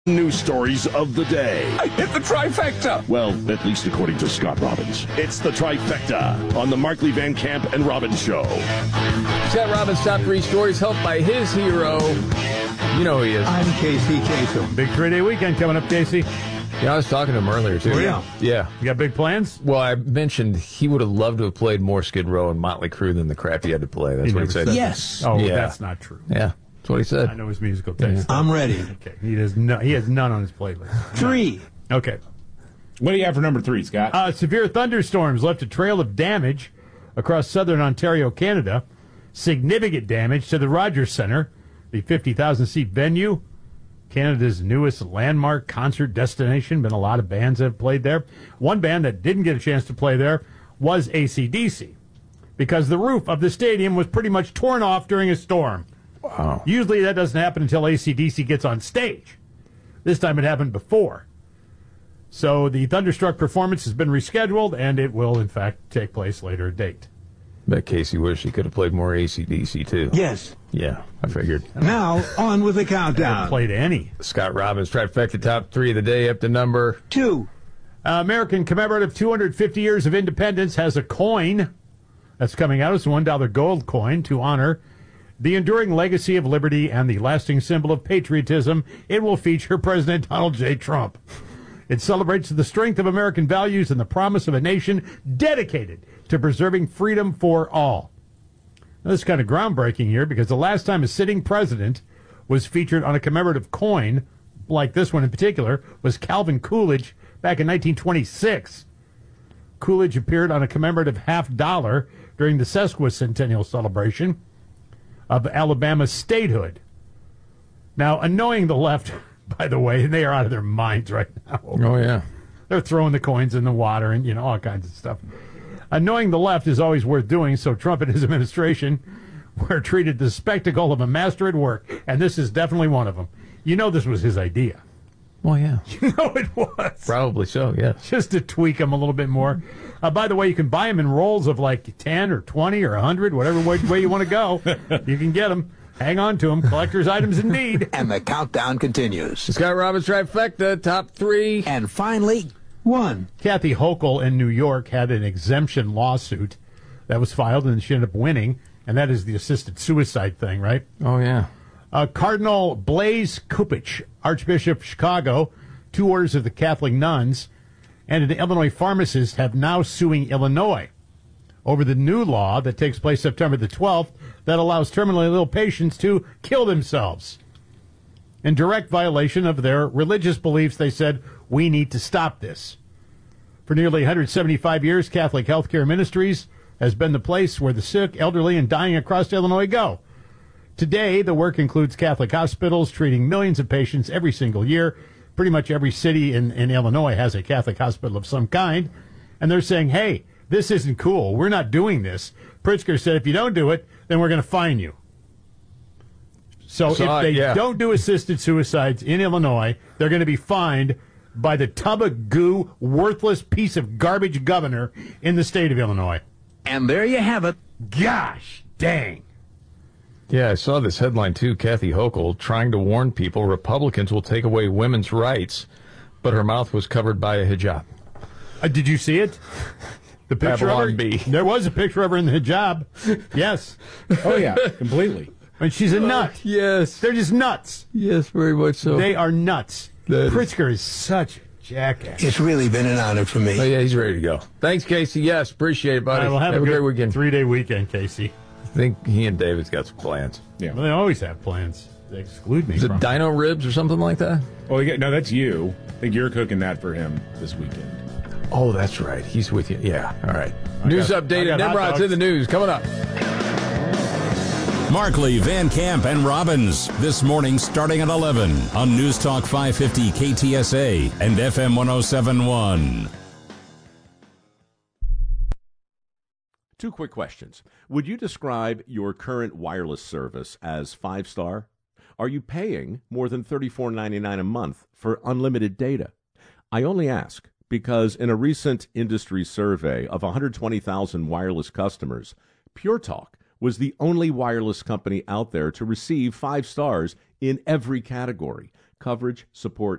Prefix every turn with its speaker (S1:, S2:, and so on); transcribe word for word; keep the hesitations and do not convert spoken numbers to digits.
S1: News stories of the day.
S2: I hit the trifecta.
S1: Well, at least according to Scott Robbins. It's the trifecta on the Markley, Van Camp, and Robbins Show.
S3: Scott Robbins' top three stories helped by his hero. You know who he is.
S4: I'm Casey Kasem.
S5: Big three-day weekend coming up, Casey.
S3: Yeah, I was talking to him earlier, too.
S5: Were you?
S3: Yeah. Yeah.
S5: You got big plans?
S3: Well, I mentioned he would have loved to have played more Skid Row and Motley Crue than the crap he had to play. That's
S5: He
S3: what he
S5: never
S3: said.
S5: said
S4: Yes.
S5: Oh,
S3: Yeah.
S5: that's not true.
S3: Yeah, that's what he said.
S5: I know his musical taste.
S4: I'm ready.
S5: Okay, he has no, he has none on his playlist.
S4: Three.
S5: Okay.
S2: What do you have for number three, Scott?
S5: Uh, severe thunderstorms left a trail of damage across southern Ontario, Canada. Significant damage to the Rogers Centre, the fifty thousand seat venue, Canada's newest landmark concert destination. Been a lot of bands that have played there. One band that didn't get a chance to play there was A C D C because the roof of the stadium was pretty much torn off during a storm.
S3: Wow.
S5: Usually that doesn't happen until A C D C gets on stage. This time it happened before. So the Thunderstruck performance has been rescheduled, and it will, in fact, take place later date.
S3: Bet Casey wished he could have played more A C D C, too.
S4: Yes.
S3: Yeah, I figured.
S4: Now, on with the
S5: Haven't
S4: countdown.
S5: played any.
S3: Scott Robbins, trifecta top three of the day up to number.
S4: Two.
S5: Uh, American commemorative two hundred fifty years of independence has a coin that's coming out. It's a one dollar gold coin to honor the enduring legacy of liberty and the lasting symbol of patriotism. It will feature President Donald J. Trump. It celebrates the strength of American values and the promise of a nation dedicated to preserving freedom for all. Now, this is kind of groundbreaking here because the last time a sitting president was featured on a commemorative coin, like this one in particular, was Calvin Coolidge back in nineteen twenty-six. Coolidge appeared on a commemorative half dollar during the sesquicentennial celebration of Alabama's statehood. Now, annoying the left, by the way, they are out of their minds right now.
S3: Oh, yeah.
S5: They're throwing the coins in the water and, you know, all kinds of stuff. Annoying the left is always worth doing, so Trump and his administration were treated the spectacle of a master at work, and this is definitely one of them. You know this was his idea.
S3: Well, yeah.
S5: You know it was.
S3: Probably so, yeah.
S5: Just to tweak them a little bit more. Uh, by the way, you can buy them in rolls of like ten or twenty or one hundred, whatever way, way you want to go. You can get them. Hang on to them. Collector's items indeed.
S4: And the countdown continues.
S3: Scott Robbins, trifecta top three.
S4: And finally, one.
S5: Kathy Hochul in New York had an exemption lawsuit that was filed, and she ended up winning, and that is the assisted suicide thing, right?
S3: Oh, yeah.
S5: Uh, Cardinal Blaise Kupich, Archbishop of Chicago, two orders of the Catholic nuns, and an Illinois pharmacist have now suing Illinois over the new law that takes place September the twelfth that allows terminally ill patients to kill themselves. In direct violation of their religious beliefs, they said, we need to stop this. For nearly one hundred seventy-five years, Catholic Healthcare Ministries has been the place where the sick, elderly, and dying across Illinois go. Today, the work includes Catholic hospitals treating millions of patients every single year. Pretty much every city in, in Illinois has a Catholic hospital of some kind. And they're saying, hey, this isn't cool. We're not doing this. Pritzker said, if you don't do it, then we're going to fine you. So
S3: So,
S5: if they
S3: yeah.
S5: don't do assisted suicides in Illinois, they're going to be fined by the tub of goo, worthless piece of garbage governor in the state of Illinois.
S4: And there you have it.
S5: Gosh dang.
S3: Yeah, I saw this headline, too. Kathy Hochul trying to warn people Republicans will take away women's rights, but her mouth was covered by a hijab.
S5: Uh, did you see it? The picture
S3: Babylon
S5: of her?
S3: B.
S5: There was a picture of her in the hijab. Yes.
S2: Oh, yeah, completely.
S5: And she's a nut.
S3: Yes.
S5: They're just nuts.
S3: Yes, very much so.
S5: They are nuts.
S3: That is-
S5: Pritzker is such a jackass.
S4: It's really been an honor for me.
S3: Oh, yeah, he's ready to go. Thanks, Casey. Yes, appreciate it, buddy.
S5: I will have,
S3: have
S5: a,
S3: a
S5: good
S3: great weekend.
S5: Three-day weekend, Casey.
S3: I think he and David's got some plans.
S2: Yeah.
S5: Well, they always have plans. They exclude me
S3: Is it
S5: from
S3: dino ribs or something like that?
S2: Oh, yeah, no, that's you. I think you're cooking that for him this weekend.
S3: Oh, that's right. He's with you. Yeah, all right. News
S5: got-
S3: update
S5: I
S3: at
S5: got hot
S3: Nimrod's
S5: dogs.
S3: in the news. Coming up.
S6: Markley, Van Camp, and Robbins. This morning starting at eleven on News Talk five fifty K T S A and F M one oh seven point one.
S7: Two quick questions. Would you describe your current wireless service as five-star? Are you paying more than thirty-four ninety-nine a month for unlimited data? I only ask because in a recent industry survey of one hundred twenty thousand wireless customers, Pure Talk was the only wireless company out there to receive five stars in every category: coverage, support,